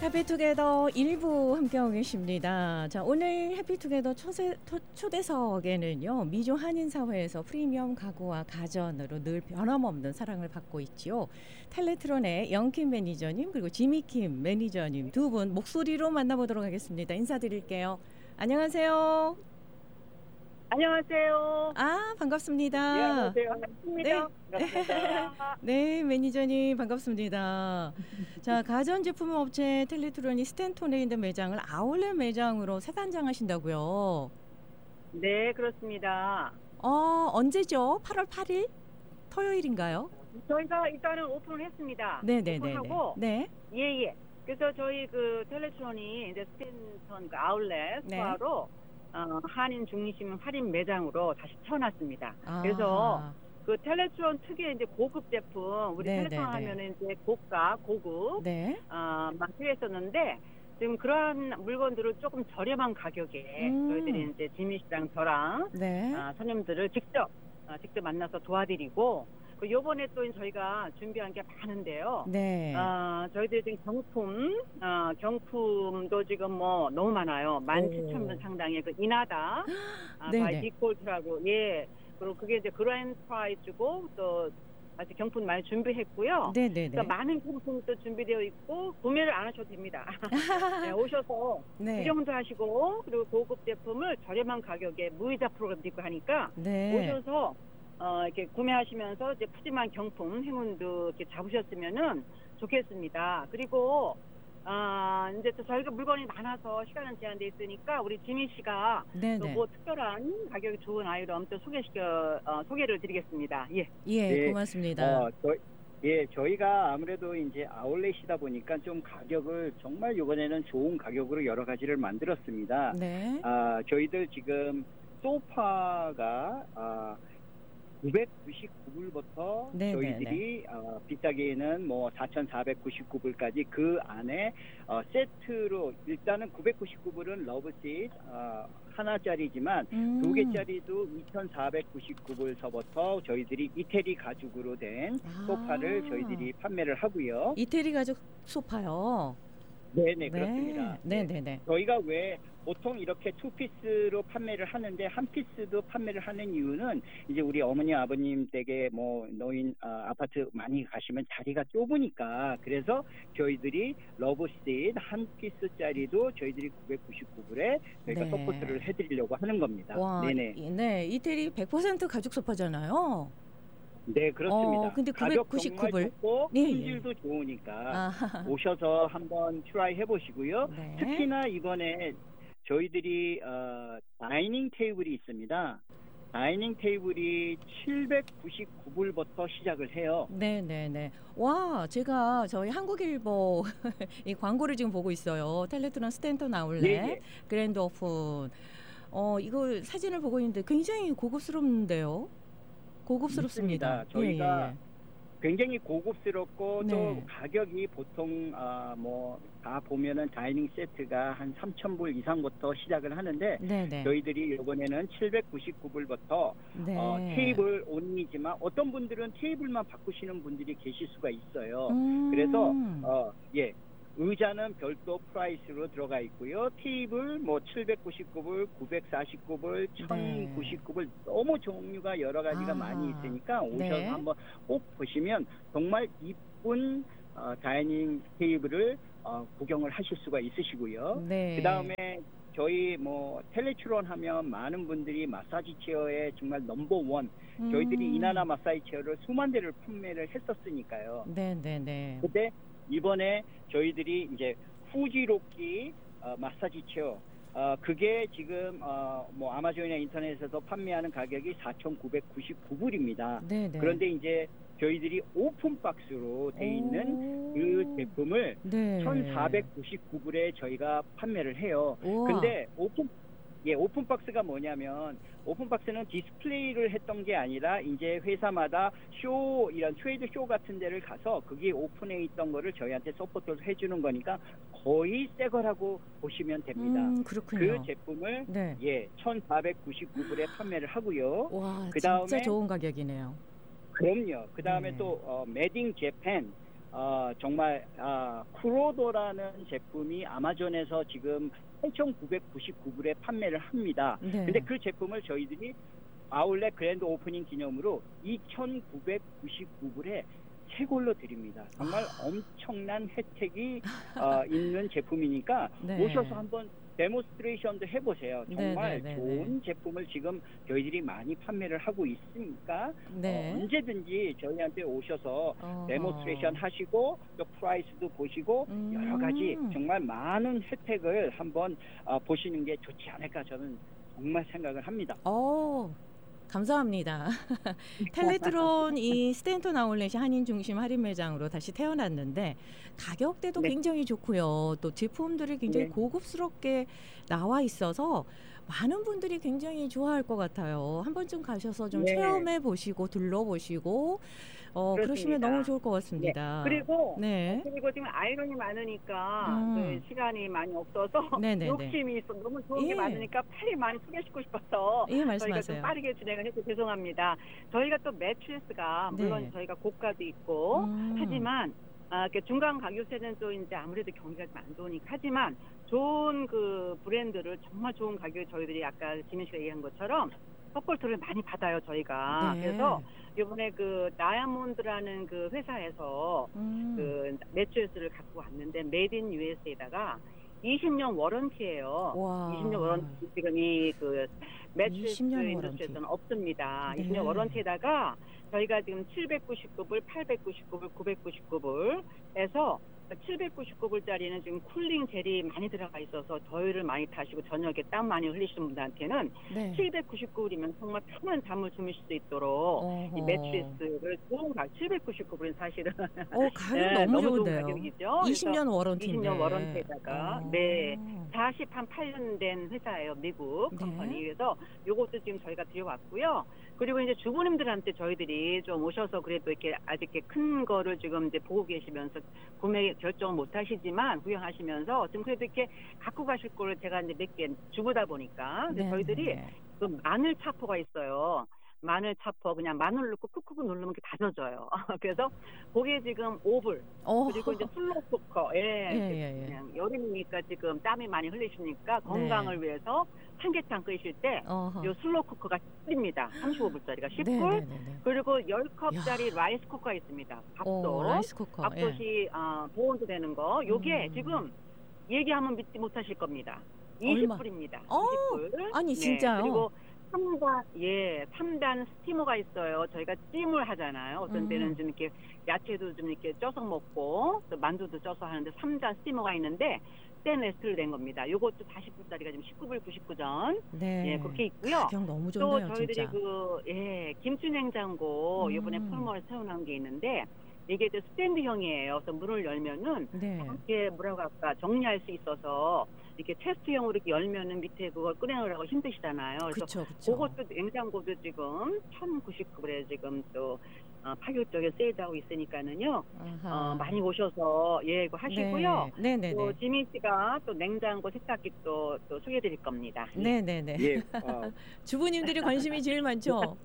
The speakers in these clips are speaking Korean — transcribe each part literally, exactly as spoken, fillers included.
해피투게더 일부 함께하고 계십니다. 자, 오늘 해피투게더 초대, 초대석에는요, 미주 한인사회에서 프리미엄 가구와 가전으로 늘 변함없는 사랑을 받고 있지요. 텔레트론의 영킴 매니저님 그리고 지미킴 매니저님 두 분 목소리로 만나보도록 하겠습니다. 인사드릴게요. 안녕하세요. 안녕하세요. 아, 반갑습니다. 네, 안녕하세요. 반갑습니다. 네. 반갑습니다. 네, 매니저님 반갑습니다. 자, 가전제품 업체 텔레트론이 스탠톤에 있는 매장을 아울렛 매장으로 새 단장하신다고요? 네, 그렇습니다. 어, 언제죠? 팔월 팔일? 토요일인가요? 저희가 일단은 오픈을 했습니다. 네네네. 오픈하고 네. 예, 예. 그래서 저희 그 텔레트론이 이제 스탠턴 그 아울렛 네. 스토어로 어, 한인 중심 할인 매장으로 다시 채워놨습니다. 아. 그래서 그 텔레트론 특유의 이제 고급 제품, 우리 네, 텔레트론 네, 네. 하면은 이제 고가, 고급, 네. 어, 막 필요했었는데, 지금 그러한 물건들을 조금 저렴한 가격에 음. 저희들이 이제 지미 씨랑 저랑 네. 아, 손님들을 직접 아, 직접 만나서 도와드리고, 그 요번에 또 저희가 준비한 게 많은데요. 네. 아, 저희들이 지금 경품, 아, 경품도 지금 뭐 너무 많아요. 만 칠천 분 상당의 그 이나다, 아, 네네. 바이 디콜트라고, 예. 그리고 그게 이제 그랜드 프라이즈고 또 아주 경품 많이 준비했고요. 네네네. 그러니까 많은 경품도 준비되어 있고 구매를 안 하셔도 됩니다. 네, 오셔서 네. 구경도 하시고 그리고 고급 제품을 저렴한 가격에 무이자 프로그램도 있고 하니까 네. 오셔서 어, 이렇게 구매하시면서 이제 푸짐한 경품 행운도 이렇게 잡으셨으면은 좋겠습니다. 그리고 아, 이제 또 저희가 물건이 많아서 시간은 제한돼 있으니까 우리 지민 씨가 또 네네. 뭐 특별한 가격이 좋은 아이템 또 소개시켜 어, 소개를 드리겠습니다. 예. 예, 네. 고맙습니다. 어, 저, 예, 저희가 아무래도 이제 아울렛이다 보니까 좀 가격을 정말 이번에는 좋은 가격으로 여러 가지를 만들었습니다. 네. 아, 저희들 지금 소파가 아, 구백구십구 불부터 네, 저희들이 어, 비싸게는 뭐 사천사백구십구 불까지 그 안에 어, 세트로 일단은 구백구십구 불은 러브시트 어, 하나짜리지만 음. 두 개짜리도 이천사백구십구 불서부터 저희들이 이태리 가죽으로 된 아. 소파를 저희들이 판매를 하고요. 이태리 가죽 소파요. 네네 그렇습니다. 네네네. 저희가 왜 보통 이렇게 투피스로 판매를 하는데 한 피스도 판매를 하는 이유는 이제 우리 어머니 아버님 댁에 뭐 노인 아, 아파트 많이 가시면 자리가 좁으니까 그래서 저희들이 러브시트 한 피스짜리도 저희들이 구백구십구 불에 저희가 네. 서포트를 해드리려고 하는 겁니다. 와, 네네. 이- 네, 이태리 백 퍼센트 가죽 소파잖아요. 네 그렇습니다. 어, 근데 가격 구백구십구 불. 정말 좋고 네, 품질도 좋으니까 아, 오셔서 한번 트라이 해보시고요. 네. 특히나 이번에 저희들이 어, 다이닝 테이블이 있습니다. 다이닝 테이블이 칠백구십구 불부터 시작을 해요. 네네네. 와, 제가 저희 한국일보 이 광고를 지금 보고 있어요. 텔레트론 스탠턴 아울렛 예, 예. 그랜드 오픈. 어, 이거 사진을 보고 있는데 굉장히 고급스럽는데요. 고급스럽습니다. 있습니다. 저희가 예, 예. 굉장히 고급스럽고 네. 또 가격이 보통 아, 뭐 다 보면은 다이닝 세트가 한 삼천 불 이상부터 시작을 하는데 네네. 저희들이 이번에는 칠백구십구 불부터 네. 어, 테이블 온리지만 어떤 분들은 테이블만 바꾸시는 분들이 계실 수가 있어요. 음. 그래서 어, 예. 의자는 별도 프라이스로 들어가 있고요. 테이블 뭐 칠백구십구 불, 구백사십구 불, 천구십구 불 너무 종류가 여러 가지가 아. 많이 있으니까 오셔서 네. 한번 꼭 보시면 정말 이쁜 어, 다이닝 테이블을 어, 구경을 하실 수가 있으시고요. 네. 그 다음에 저희 뭐 텔레트론 하면 많은 분들이 마사지 체어의 정말 넘버원 음. 저희들이 이나나 마사지 체어를 수만 대를 판매를 했었으니까요. 네네네. 근데 이번에 저희들이 이제 후지로키 어, 마사지 체어 어, 그게 지금 어, 뭐 아마존이나 인터넷에서 판매하는 가격이 사천구백구십구 불입니다. 네네. 그런데 이제 저희들이 오픈 박스로 돼 있는 그 제품을 네. 천사백구십구 불에 저희가 판매를 해요. 우와. 근데 오픈 예, 오픈 박스가 뭐냐면 오픈 박스는 디스플레이를 했던 게 아니라 이제 회사마다 쇼 이런 트레이드 쇼 같은 데를 가서 그게 오픈해 있던 거를 저희한테 서포트를 해주는 거니까 거의 새 거라고 보시면 됩니다. 음, 그렇군요. 그 제품을 네. 예, 천사백구십구 불에 판매를 하고요. 와, 그다음에 진짜 좋은 가격이네요. 그럼요. 그 다음에 네. 또 어, 메딩 재팬 어, 정말 아, 쿠로도라는 제품이 아마존에서 지금 팔천구백구십구 불에 판매를 합니다. 네. 근데 그 제품을 저희들이 아울렛 그랜드 오프닝 기념으로 이천구백구십구 불에 최골로 드립니다. 정말 엄청난 혜택이 어, 있는 제품이니까 네. 오셔서 한번 데모스트레이션도 해보세요. 정말 네, 네, 네, 좋은 제품을 지금 저희들이 많이 판매를 하고 있으니까 네. 어, 언제든지 저희한테 오셔서 어허. 데모스트레이션 하시고 또 프라이스도 보시고 음. 여러 가지 정말 많은 혜택을 한번 어, 보시는 게 좋지 않을까 저는 정말 생각을 합니다. 어, 감사합니다. 텔레트론 이 스탠턴 아울렛이 한인 중심 할인 매장으로 다시 태어났는데 가격대도 네. 굉장히 좋고요. 또 제품들이 굉장히 네. 고급스럽게 나와 있어서 많은 분들이 굉장히 좋아할 것 같아요. 한 번쯤 가셔서 좀 네. 체험해 보시고 둘러보시고 어, 그러시면 그렇습니다. 너무 좋을 것 같습니다. 그리고 네. 그리고 지금 아이론이 많으니까 음. 그 시간이 많이 없어서 네네네. 욕심이 있어 너무 좋은 예. 게 많으니까 빨리 많이 소개시키고 싶어서 예, 저희가 좀 말씀하세요. 빠르게 진행을 해서 죄송합니다. 저희가 또 매트리스가 물론 네. 저희가 고가도 있고 음. 하지만 아, 이렇게 중간 가격대는 또 이제 아무래도 경기가 좀 안 좋으니까 하지만 좋은 그 브랜드를 정말 좋은 가격에 저희들이 아까 지민 씨가 얘기한 것처럼 서포트를 많이 받아요 저희가. 네. 그래서 이번에 그 다이아몬드라는 그 회사에서 음. 그 매트리스를 갖고 왔는데 메이드 인 유에스에이다가 이십 년 워런티예요. 와. 이십 년 워런티 지금 이그 매트리스 이십 년 인더스트리에서는 없습니다. 네. 이십 년 워런티에다가 저희가 지금 칠백구십구 불, 팔백구십구 불, 구백구십구 불에서 칠백구십구 불짜리는 지금 쿨링 젤이 많이 들어가 있어서 더위를 많이 타시고 저녁에 땀 많이 흘리시는 분들한테는 네. 칠백구십구 불이면 정말 편한 잠을 주무실 수 있도록 이 어허. 매트리스를 좋은 가격 칠백구십구 불은 사실은 어, 가격 네, 너무 좋은 좋은데요. 가격이죠. 이십 년 워런티인데. 이십 년 워런티에다가 어. 네 사십팔 년 된 회사예요. 미국 네. 컴퍼니. 그래서 요것도 지금 저희가 드려왔고요. 그리고 이제 주부님들한테 저희들이 좀 오셔서 그래도 이렇게 아직 이렇게 큰 거를 지금 이제 보고 계시면서 구매 결정을 못 하시지만 구경하시면서 지금 그래도 이렇게 갖고 가실 거를 제가 이제 몇 개 주부다 보니까 근데 네, 저희들이 네. 그 마늘 차포가 있어요. 마늘 차포 그냥 마늘 넣고 쿡쿡 누르면 이렇게 다져져요. 그래서 그게 지금 오 불. 어. 그리고 이제 슬로우 쿠커. 예. 예, 예, 예. 그냥 여름이니까 지금 땀이 많이 흘리시니까 건강을 네. 위해서 삼계탕 끓이실 때 어허. 요 슬로우 쿠커가 십 불입니다. 삼십오 불짜리가 십 불. 네, 네, 네, 네. 그리고 십 컵짜리 라이스 쿠커가 있습니다. 밥솥. 오, 라이스 쿠커. 예. 밥솥이 어, 보온도 되는 거. 요게 음. 지금 얘기하면 믿지 못하실 겁니다. 얼마? 이십 불입니다. 어, 이십 불. 아니, 진짜요? 그리고 삼 단, 예, 삼 단 스티머가 있어요. 저희가 찜을 하잖아요. 어떤 음. 때는 좀 이렇게 야채도 좀 이렇게 쪄서 먹고, 또 만두도 쪄서 하는데 삼 단 스티머가 있는데, 스테인레스로 된 겁니다. 요것도 사십 불짜리가 지금 십구 불 구십구 전. 네. 예, 그렇게 있고요. 가격 너무 또 좋네요, 저희들이 진짜. 그, 예, 김치 냉장고, 음. 요번에 폴모를 세워놓은 게 있는데, 이게 이제 스탠드형이에요. 그래서 문을 열면은, 네. 이렇게 뭐라고 할까, 정리할 수 있어서, 이렇게 체스트형으로 이렇게 열면은 밑에 그걸 꺼내느라고 힘드시잖아요. 그래서 그쵸, 그쵸. 그것도 냉장고도 지금 천구십구 불에 지금 또 어, 파격적인 세일하고 있으니까는요. 아하. 어, 많이 오셔서 예 이거 하시고요. 네, 네, 또 네. 지민 씨가 또 냉장고 세탁기 또, 또 소개해드릴 겁니다. 네, 네, 네. 예, 어, 주부님들이 관심이 제일 많죠.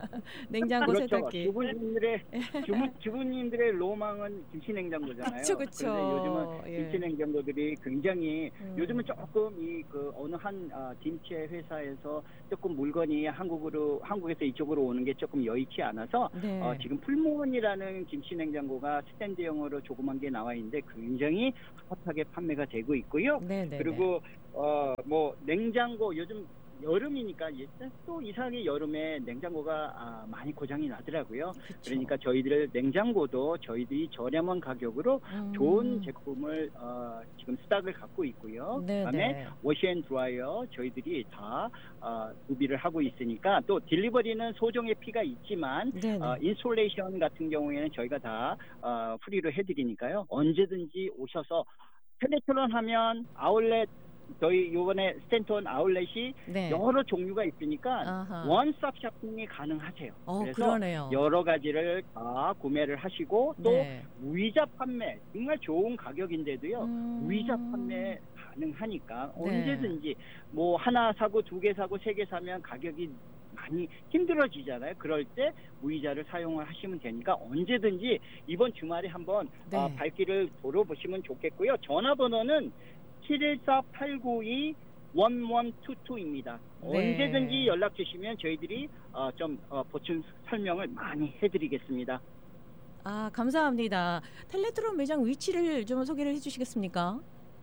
냉장고 그렇죠. 세탁기. 주부님들의 주부, 주부님들의 로망은 김치 냉장고잖아요. 그쵸, 그쵸. 그래서 요즘은 예. 김치 냉장고들이 굉장히 음. 요즘은 조금 이 그 어느 한 아, 김치 회사에서 조금 물건이 한국으로 한국에서 이쪽으로 오는 게 조금 여의치 않아서 네. 어, 지금 풀무원이라는 김치 냉장고가 스탠드형으로 조그만 게 나와 있는데 굉장히 핫하게 판매가 되고 있고요. 네, 네. 그리고 어 뭐 냉장고 요즘 여름이니까 또 이상하게 여름에 냉장고가 아, 많이 고장이 나더라고요. 그쵸. 그러니까 저희들 냉장고도 저희들이 저렴한 가격으로 음. 좋은 제품을 어, 지금 스탁을 갖고 있고요. 네, 그다음에 네. 워시앤드라이어 저희들이 다 어, 구비를 하고 있으니까 또 딜리버리는 소정의 피가 있지만 네, 네. 어, 인솔레이션 같은 경우에는 저희가 다 어, 프리로 해드리니까요. 언제든지 오셔서 텔레트론 하면 아울렛 저희 이번에 스탠턴 아울렛이 네. 여러 종류가 있으니까 아하. 원스톱 쇼핑이 가능하세요. 어, 그래서 그러네요. 여러 가지를 다 구매를 하시고 또 네. 무이자 판매 정말 좋은 가격인데도요. 음. 무이자 판매 가능하니까 네. 언제든지 뭐 하나 사고 두 개 사고 세 개 사면 가격이 많이 힘들어지잖아요. 그럴 때 무이자를 사용을 하시면 되니까 언제든지 이번 주말에 한번 네. 어, 발길을 돌아보시면 좋겠고요. 전화번호는 칠일사 팔구이 일일이이입니다. 네. 언제든지 연락 주시면 저희들이 어, 좀 어, 보충 설명을 많이 해드리겠습니다. 아, 감사합니다. 텔레트론 매장 위치를 좀 소개를 해주시겠습니까?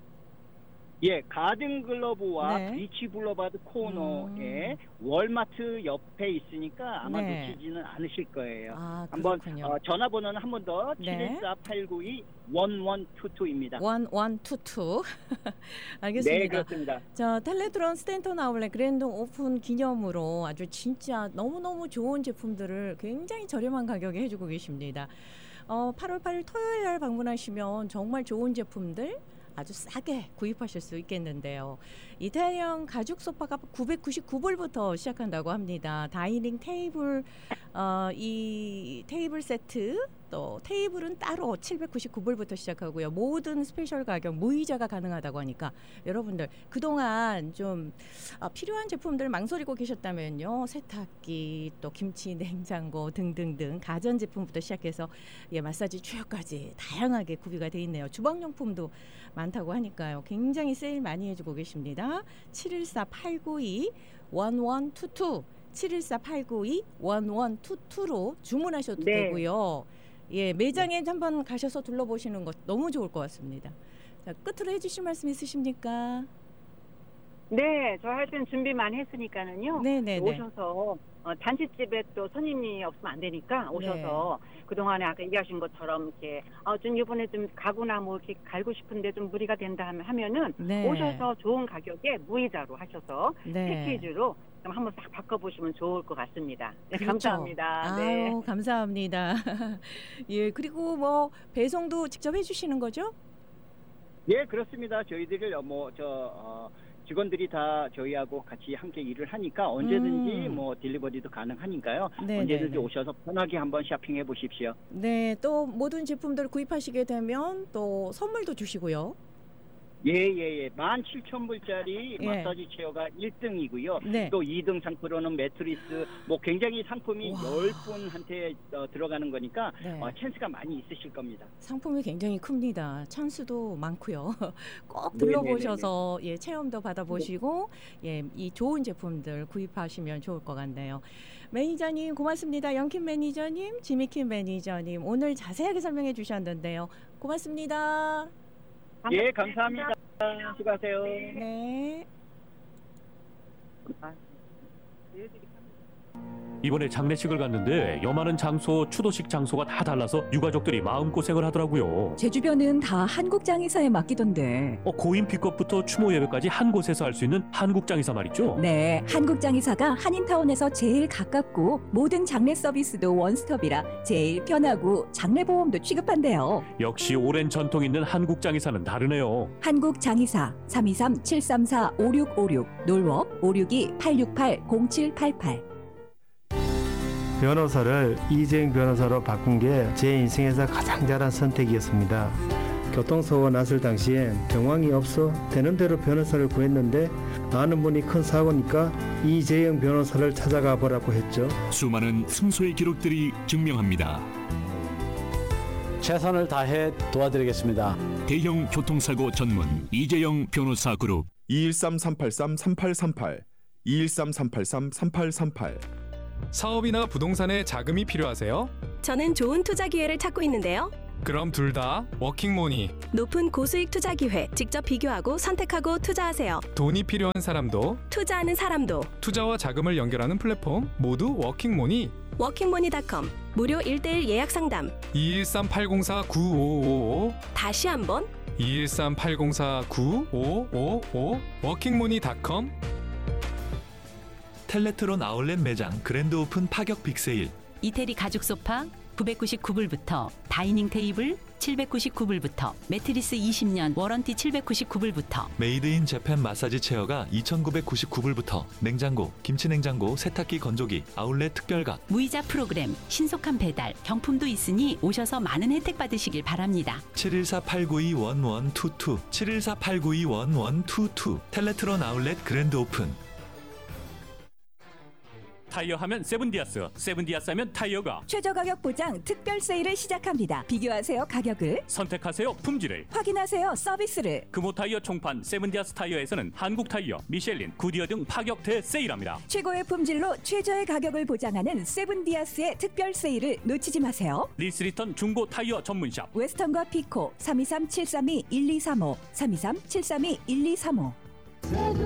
예, 가든글러브와 네. 비치 블러바드 코너에 음. 월마트 옆에 있으니까 아마 네. 놓치지는 않으실 거예요. 아, 한번 그렇군요. 어, 전화번호는 한 번 더 네. 칠일사 팔구이 일일이이입니다. 일일이이. 네, 알겠습니다. 그렇습니다. 자, 텔레트론 스탠턴 아울렛 그랜드 오픈 기념으로 아주 진짜 너무너무 좋은 제품들을 굉장히 저렴한 가격에 해주고 계십니다. 어, 팔월 팔일 토요일 날 방문하시면 정말 좋은 제품들 아주 싸게 구입하실 수 있겠는데요. 이탈리안 가죽 소파가 구백구십구 불부터 시작한다고 합니다. 다이닝 테이블, 어, 이 테이블 세트, 또 테이블은 따로 칠백구십구 불부터 시작하고요. 모든 스페셜 가격 무이자가 가능하다고 하니까 여러분들 그동안 좀 아, 필요한 제품들 망설이고 계셨다면요. 세탁기, 또 김치 냉장고 등등등 가전제품부터 시작해서 예, 마사지 추역까지 다양하게 구비가 돼 있네요. 주방용품도 많다고 하니까요. 굉장히 세일 많이 해주고 계십니다. 칠일사 팔구이 일일이이 칠일사 팔구이 일일이이로 주문하셔도 네. 되고요. 예, 매장에 한번 가셔서 둘러보시는 것 너무 좋을 것 같습니다. 자, 끝으로 해주실 말씀 있으십니까? 네, 저 하여튼 준비 많이 했으니까는요. 네네네. 오셔서 어, 단식집에 또 손님이 없으면 안 되니까 오셔서 네. 그동안에 아까 얘기하신 것처럼 이렇게 어, 좀 이번에 좀 가구나 뭐 이렇게 갈고 싶은데 좀 무리가 된다 하면 하면은 네. 오셔서 좋은 가격에 무이자로 하셔서 네. 패키지로 좀 한번 싹 바꿔보시면 좋을 것 같습니다. 네, 그렇죠. 감사합니다. 네. 아유, 감사합니다. 예, 그리고 뭐 배송도 직접 해주시는 거죠? 예, 그렇습니다. 저희들이 뭐저 어, 직원들이 다 저희하고 같이 함께 일을 하니까 언제든지 음. 뭐 딜리버리도 가능하니까 네, 언제든지 네, 네. 오셔서 편하게 한번 쇼핑해 보십시오. 네, 또 모든 제품들 구입하시게 되면 또 선물도 주시고요. 예예예, 만 칠천 불짜리 예. 마사지 체어가 일 등이고요. 네. 또 이 등 상품으로는 매트리스, 뭐 굉장히 상품이 와. 열 분한테 어, 들어가는 거니까 네. 어, 찬스가 많이 있으실 겁니다. 상품이 굉장히 큽니다. 찬스도 많고요. 꼭 네네네네. 둘러보셔서 예, 체험도 받아보시고 예, 이 좋은 제품들 구입하시면 좋을 것 같네요. 매니저님 고맙습니다. 영킴 매니저님, 지미킴 매니저님 오늘 자세하게 설명해 주셨는데요. 고맙습니다. 예, 감사합니다. 수고하세요. 네. 이번에 장례식을 갔는데 여많은 장소, 추도식 장소가 다 달라서 유가족들이 마음고생을 하더라고요. 제 주변은 다 한국장의사에 맡기던데. 어, 고인 픽업부터 추모 예배까지 한 곳에서 할 수 있는 한국장의사 말이죠. 네, 한국장의사가 한인타운에서 제일 가깝고 모든 장례 서비스도 원스톱이라 제일 편하고 장례보험도 취급한대요. 역시 오랜 전통 있는 한국장의사는 다르네요. 한국장의사 삼이삼 칠삼사 오육오육 놀워 오육이 팔육팔 공칠팔팔. 변호사를 이재용 변호사로 바꾼 게 제 인생에서 가장 잘한 선택이었습니다. 교통사고가 났을 당시에 정황이 없어 되는 대로 변호사를 구했는데 아는 분이 큰 사고니까 이재용 변호사를 찾아가 보라고 했죠. 수많은 승소의 기록들이 증명합니다. 최선을 다해 도와드리겠습니다. 대형 교통사고 전문 이재용 변호사 그룹 이일삼 삼팔삼 삼팔삼팔 이일삼 삼팔삼 삼팔삼팔. 사업이나 부동산에 자금이 필요하세요? 저는 좋은 투자 기회를 찾고 있는데요. 그럼 둘 다 워킹모니. 높은 고수익 투자 기회 직접 비교하고 선택하고 투자하세요. 돈이 필요한 사람도 투자하는 사람도 투자와 자금을 연결하는 플랫폼 모두 워킹모니. 워킹모니닷컴 무료 일 대일 예약 상담. 이일삼 팔공사 구오오오 다시 한번 이일삼 팔공사 구오오오 워킹모니닷컴. 텔레트론 아울렛 매장 그랜드 오픈 파격 빅세일. 이태리 가죽 소파 구백구십구 불부터, 다이닝 테이블 칠백구십구 불부터, 매트리스 이십 년 워런티 칠백구십구 불부터, 메이드 인 재팬 마사지 체어가 이천구백구십구 불부터, 냉장고, 김치냉장고, 세탁기 건조기, 아울렛 특별각, 무이자 프로그램, 신속한 배달, 경품도 있으니 오셔서 많은 혜택 받으시길 바랍니다. 칠일사 팔구이 일일이이 칠일사 팔구이 일일이이 텔레트론 아울렛 그랜드 오픈. 타이어 하면 세븐디아스, 세븐디아스 하면 타이어가. 최저 가격 보장 특별 세일을 시작합니다. 비교하세요 가격을. 선택하세요 품질을. 확인하세요 서비스를. 금호 타이어 총판 세븐디아스 타이어에서는 한국 타이어, 미셸린, 구디어 등 파격 대세일합니다. 최고의 품질로 최저의 가격을 보장하는 세븐디아스의 특별 세일을 놓치지 마세요. 리스리턴 중고 타이어 전문샵 웨스턴과 피코 삼이삼 칠삼이 일이삼오 삼이삼 칠삼이 일이삼오.